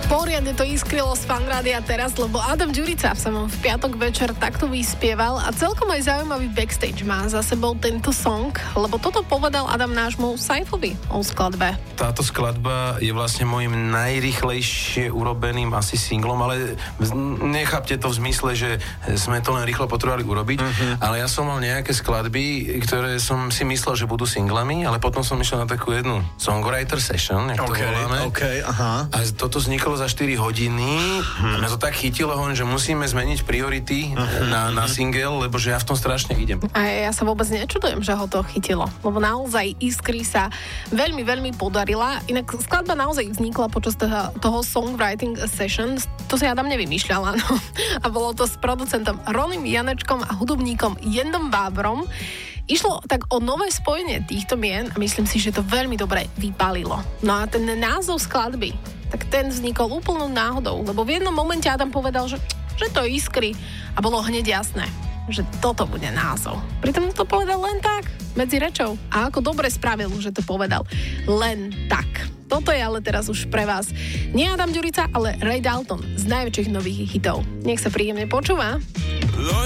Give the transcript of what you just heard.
Poriadne to iskrilo z Fanrádia teraz, lebo Adam Ďurica sa mu v piatok večer takto vyspieval a celkom aj zaujímavý backstage má za sebou tento song, lebo toto povedal Adam nášmu Saifovi o skladbe. Táto skladba je vlastne môjim najrýchlejšie urobeným asi singlom, ale nechápte to v zmysle, že sme to len rýchlo potrebovali urobiť, ale ja som mal nejaké skladby, ktoré som si myslel, že budú singlami, ale potom som išiel na takú jednu songwriter session, jak to voláme. Aha. A toto vzniklo za 4 hodiny. A mňa to tak chytilo, že musíme zmeniť priority na single, lebo že ja v tom strašne idem. A ja sa vôbec nečudujem, že ho to chytilo, lebo naozaj Iskry sa veľmi, veľmi podarila. Inak skladba naozaj vznikla počas toho songwriting session. To si Adam nevymýšľal, áno. A bolo to s producentom Ronym Janečkom a hudobníkom Jendom Vábrom. Išlo tak o nové spojenie týchto mien a myslím si, že to veľmi dobre vypálilo. No a ten názov skladby, tak ten vznikol úplnou náhodou, lebo v jednom momente Adam povedal, že to je Iskry a bolo hneď jasné, že toto bude názov. Pritom to povedal len tak, medzi rečou. A ako dobre spravil, že to povedal len tak. Toto je ale teraz už pre vás nie Adam Ďurica, ale Ray Dalton z najväčších nových hitov. Nech sa príjemne počúva.